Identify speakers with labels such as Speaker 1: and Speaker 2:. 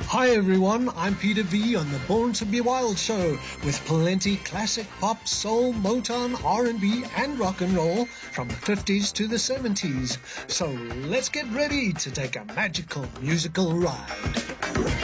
Speaker 1: Hi everyone, I'm Peter V on the Born to Be Wild show with plenty classic pop, soul, Motown, R&B and rock and roll from the 50s to the 70s. So let's get ready to take a magical musical ride.